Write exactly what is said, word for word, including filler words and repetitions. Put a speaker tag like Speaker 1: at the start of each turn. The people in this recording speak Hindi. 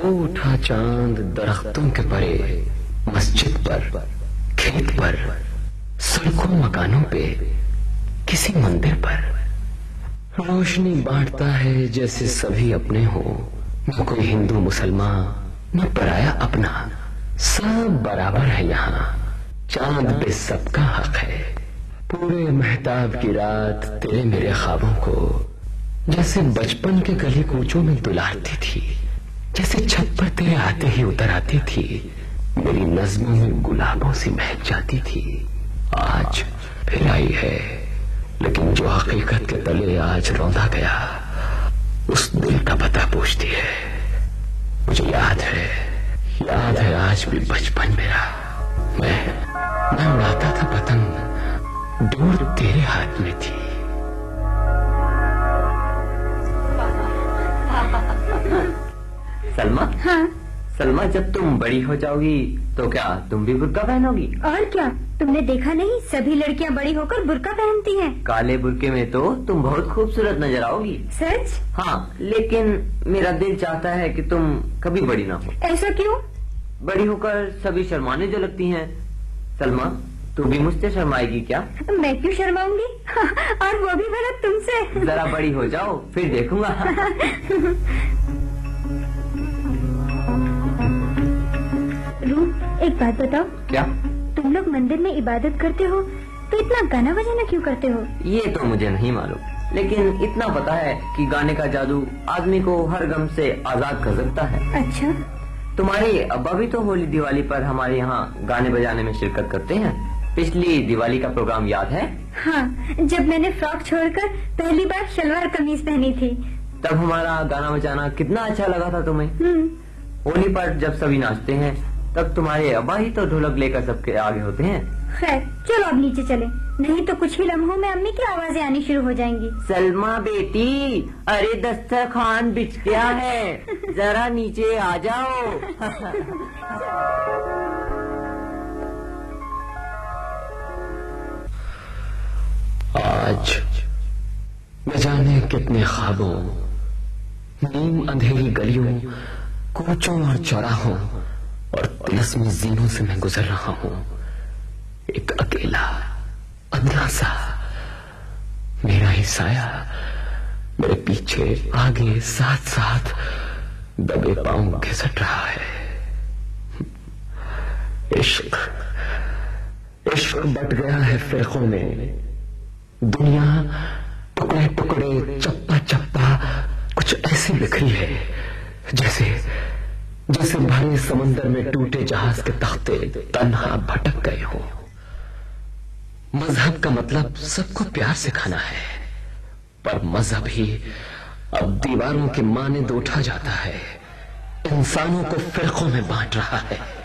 Speaker 1: वो उठा चांद दरख्तों के परे, मस्जिद पर, खेत पर, सड़कों मकानों पे, किसी मंदिर पर रोशनी बांटता है जैसे सभी अपने हो। न कोई हिंदू मुसलमान, न पराया अपना, सब बराबर है यहाँ। चांद पे सबका हक है। पूरे महताब की रात तेरे मेरे ख्वाबों को जैसे बचपन के गली कूचों में दुलारती थी, जैसे छत पर तेरे आते ही उतर आती थी, मेरी नज़्मों में गुलाबों से महक जाती थी। आज फिर आई है, लेकिन जो हकीकत के तले आज रौंदा गया, उस दिल का पता पूछती है। मुझे याद है, याद है आज भी बचपन मेरा। मैं मैं उड़ाता था पतंग, दूर तेरे हाथ में थी।
Speaker 2: सलमा।
Speaker 3: हाँ
Speaker 2: सलमा, जब तुम बड़ी हो जाओगी तो क्या तुम भी बुर्का पहनोगी?
Speaker 3: और क्या, तुमने देखा नहीं, सभी लड़कियां बड़ी होकर बुर्का पहनती हैं।
Speaker 2: काले बुर्के में तो तुम बहुत खूबसूरत नजर आओगी।
Speaker 3: सच?
Speaker 2: हाँ, लेकिन मेरा दिल चाहता है कि तुम कभी बड़ी ना हो।
Speaker 3: ऐसा क्यों?
Speaker 2: बड़ी होकर सभी शर्माने जो लगती हैं। सलमा, तू भी मुझसे शर्माएगी क्या?
Speaker 3: मैं क्यों शर्माऊंगी? और वो भी भला तुमसे।
Speaker 2: जरा बड़ी हो जाओ, फिर देखूंगा।
Speaker 3: रूम, एक बात बताओ।
Speaker 2: क्या?
Speaker 3: तुम लोग मंदिर में इबादत करते हो तो इतना गाना बजाना क्यों करते हो?
Speaker 2: ये तो मुझे नहीं मालूम, लेकिन इतना पता है कि गाने का जादू आदमी को हर गम से आजाद कर सकता है।
Speaker 3: अच्छा।
Speaker 2: तुम्हारे अब्बा भी तो होली दिवाली पर हमारे यहाँ गाने बजाने में शिरकत करते हैं। पिछली दिवाली का प्रोग्राम याद है?
Speaker 3: हाँ, जब मैंने फ्रॉक छोड़कर पहली बार शलवार कमीज पहनी थी।
Speaker 2: तब हमारा गाना बजाना कितना अच्छा लगा था तुम्हें। होली पर जब सभी नाचते हैं तब तुम्हारे अब्बा ही तो ढोलक लेकर सबके आगे होते हैं।
Speaker 3: खैर चलो अब नीचे चले, नहीं तो कुछ ही लम्हों में अम्मी की आवाजें आनी शुरू हो जाएंगी।
Speaker 2: सलमा बेटी, अरे दस्तरखान बिछ गया है, जरा नीचे आ जाओ।
Speaker 1: आज न जाने कितने ख्वाबों, नीम अंधेरी गलियों, कोचों और चौराहों और तिलस्मी जीनों से मैं गुजर रहा हूँ। एक अकेला अंधा सा मेरा ही साया मेरे पीछे आगे साथ साथ दबे पांव घिसट रहा है। इश्क इश्क बट गया है फिरकों में। दुनिया टुकड़े टुकड़े, चप्पा चप्पा कुछ ऐसी बिखरी है जैसे जैसे भरे समंदर में टूटे जहाज के तख्ते तन्हा भटक गए हो। मजहब का मतलब सबको प्यार सिखाना है, पर मजहब ही अब दीवारों के माने उठा जाता है, इंसानों को फिरकों में बांट रहा है।